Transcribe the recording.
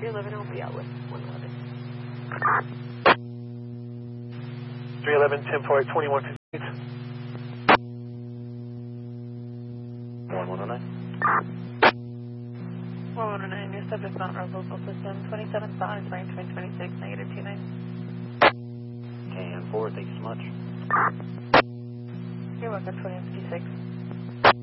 311, I'll be out with 111. 311, 10-4, 2158. 1109. 1109, your subject not our local system, 27 range 2026, negative 29. KN4, thank you so much. You're welcome, 2056.